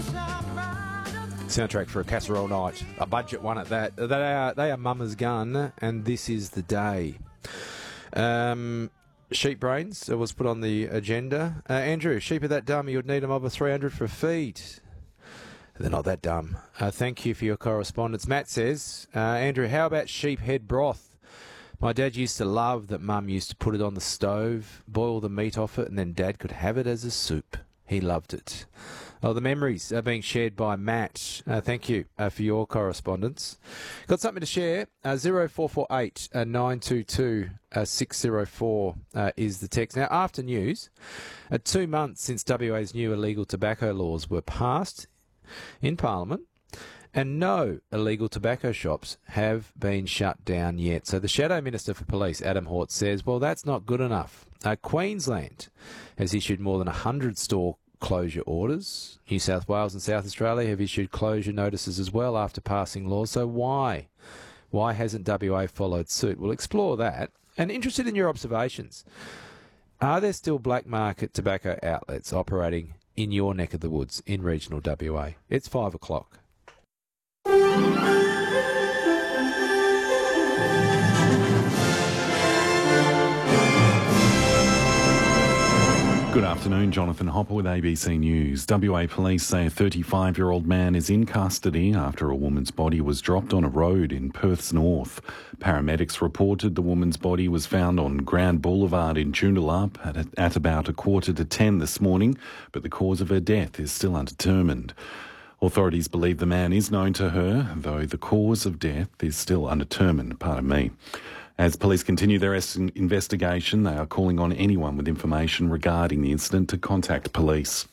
Soundtrack for a casserole night, a budget one at that. They are Mama's Gun, and this is the day. Sheep brains was put on the agenda. Andrew, sheep are that dumb you'd need a mob of 300 for a feed. They're not that dumb. Thank you for your correspondence. Matt says, Andrew, how about sheep head broth? My dad used to love that Mum used to put it on the stove, boil the meat off it, and then Dad could have it as a soup. He loved it. Oh, the memories are being shared by Matt. Thank you for your correspondence. Got something to share? 0448 922 604 is the text. Now, after news, 2 months since WA's new illegal tobacco laws were passed in Parliament, and no illegal tobacco shops have been shut down yet. So the Shadow Minister for Police, Adam Hort, says, well, that's not good enough. Queensland has issued more than 100 store closure orders. New South Wales and South Australia have issued closure notices as well after passing laws. So why hasn't WA followed suit? We'll explore that. And interested in your observations, are there still black market tobacco outlets operating in your neck of the woods in regional WA? It's 5 o'clock. Good afternoon, Jonathan Hopper with ABC News. WA police say a 35-year-old man is in custody after a woman's body was dropped on a road in Perth's north. Paramedics reported the woman's body was found on Grand Boulevard in Joondalup at about 9:45 this morning, but the cause of her death is still undetermined. Authorities believe the man is known to her, though the cause of death is still undetermined. Pardon me. As police continue their investigation, they are calling on anyone with information regarding the incident to contact police.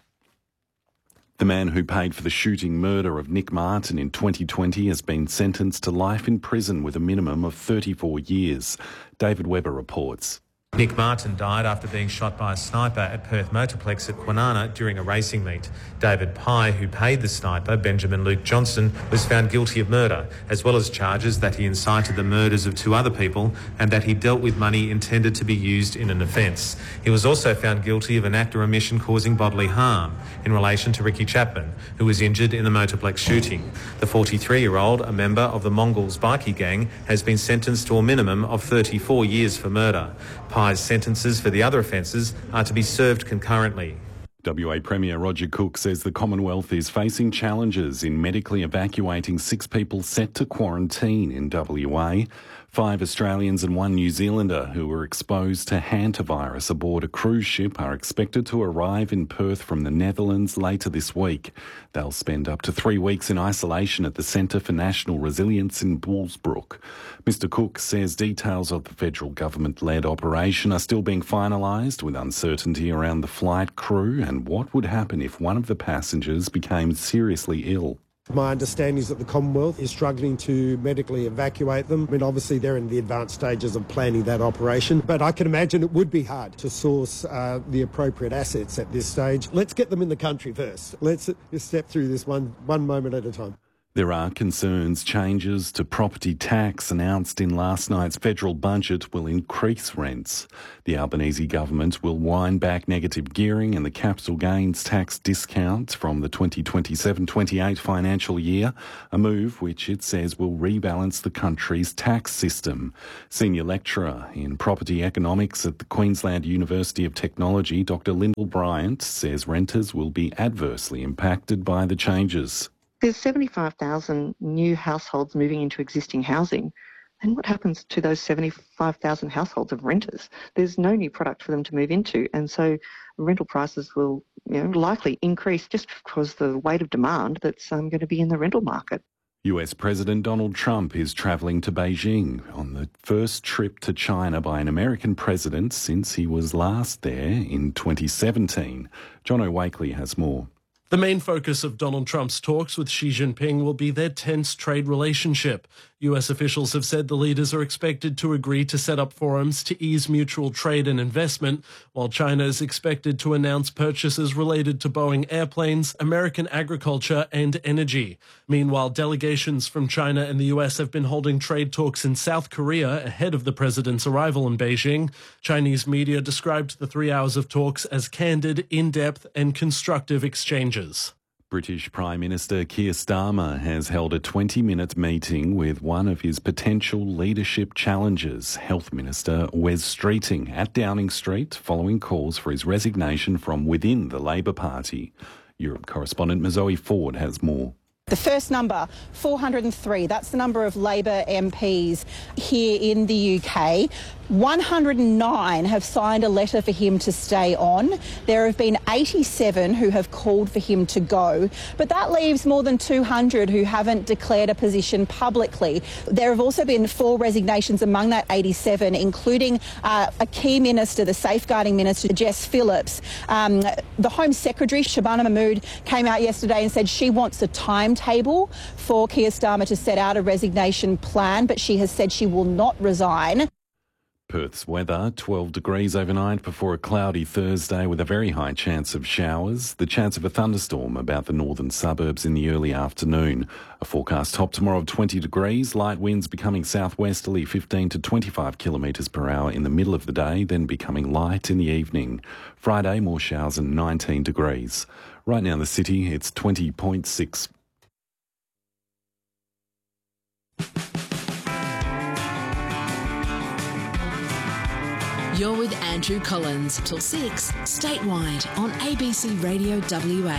The man who paid for the shooting murder of Nick Martin in 2020 has been sentenced to life in prison with a minimum of 34 years. David Webber reports. Nick Martin died after being shot by a sniper at Perth Motorplex at Kwinana during a racing meet. David Pye, who paid the sniper, Benjamin Luke Johnston, was found guilty of murder, as well as charges that he incited the murders of 2 other people and that he dealt with money intended to be used in an offence. He was also found guilty of an act or omission causing bodily harm in relation to Ricky Chapman, who was injured in the Motorplex shooting. The 43-year-old, a member of the Mongols bikie gang, has been sentenced to a minimum of 34 years for murder. Pye's sentences for the other offences are to be served concurrently. WA Premier Roger Cook says the Commonwealth is facing challenges in medically evacuating 6 people set to quarantine in WA. 5 Australians and 1 New Zealander who were exposed to hantavirus aboard a cruise ship are expected to arrive in Perth from the Netherlands later this week. They'll spend up to 3 weeks in isolation at the Centre for National Resilience in Bullsbrook. Mr Cook says details of the federal government-led operation are still being finalised, with uncertainty around the flight crew and what would happen if one of the passengers became seriously ill. My understanding is that the Commonwealth is struggling to medically evacuate them. I mean, obviously they're in the advanced stages of planning that operation, but I can imagine it would be hard to source the appropriate assets at this stage. Let's get them in the country first. Let's just step through this one moment at a time. There are concerns changes to property tax announced in last night's federal budget will increase rents. The Albanese government will wind back negative gearing and the capital gains tax discounts from the 2027-28 financial year, a move which it says will rebalance the country's tax system. Senior lecturer in property economics at the Queensland University of Technology, Dr. Lyndall Bryant, says renters will be adversely impacted by the changes. There's 75,000 new households moving into existing housing. And what happens to those 75,000 households of renters? There's no new product for them to move into. And so rental prices will likely increase just because the weight of demand that's going to be in the rental market. US President Donald Trump is travelling to Beijing on the first trip to China by an American president since he was last there in 2017. John O'Wakely has more. The main focus of Donald Trump's talks with Xi Jinping will be their tense trade relationship. US officials have said the leaders are expected to agree to set up forums to ease mutual trade and investment, while China is expected to announce purchases related to Boeing airplanes, American agriculture and energy. Meanwhile, delegations from China and the US have been holding trade talks in South Korea ahead of the president's arrival in Beijing. Chinese media described the 3 hours of talks as candid, in-depth and constructive exchanges. British Prime Minister Keir Starmer has held a 20-minute meeting with one of his potential leadership challengers, Health Minister Wes Streeting, at Downing Street, following calls for his resignation from within the Labor Party. Europe correspondent Mazoe Ford has more. The first number, 403, that's the number of Labor MPs here in the UK. 109 have signed a letter for him to stay on. There have been 87 who have called for him to go, but that leaves more than 200 who haven't declared a position publicly. There have also been 4 resignations among that 87, including a key minister, the Safeguarding Minister, Jess Phillips. The Home Secretary, Shabana Mahmood, came out yesterday and said she wants a timetable for Keir Starmer to set out a resignation plan, but she has said she will not resign. Perth's weather, 12 degrees overnight before a cloudy Thursday with a very high chance of showers. The chance of a thunderstorm about the northern suburbs in the early afternoon. A forecast top tomorrow of 20 degrees, light winds becoming southwesterly 15 to 25 kilometres per hour in the middle of the day, then becoming light in the evening. Friday, more showers and 19 degrees. Right now in the city, it's 20.6. You're with Andrew Collins till 6, statewide on ABC Radio WA.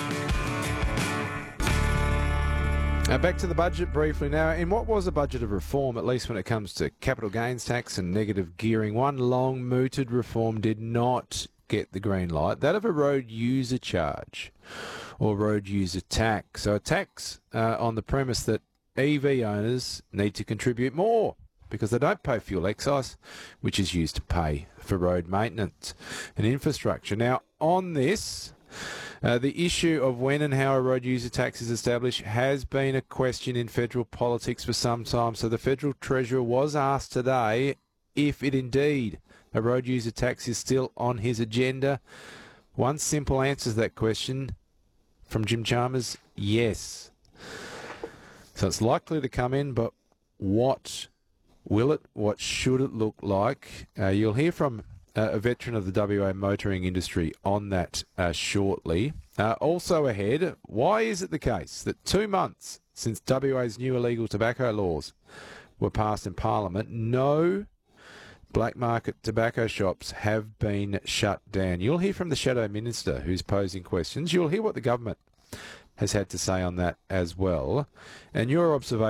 Back to the budget briefly now. In what was a budget of reform, at least when it comes to capital gains tax and negative gearing, one long-mooted reform did not get the green light, that of a road user charge or road user tax. So a tax on the premise that EV owners need to contribute more because they don't pay fuel excise, which is used to pay for road maintenance and infrastructure. Now, on this, the issue of when and how a road user tax is established has been a question in federal politics for some time. So the Federal Treasurer was asked today if it indeed a road user tax is still on his agenda. One simple answer to that question from Jim Chalmers, yes. So it's likely to come in, but what will it? What should it look like? You'll hear from a veteran of the WA motoring industry on that shortly. Also ahead, why is it the case that 2 months since WA's new illegal tobacco laws were passed in Parliament, no black market tobacco shops have been shut down? You'll hear from the Shadow Minister who's posing questions. You'll hear what the government has had to say on that as well. And your observation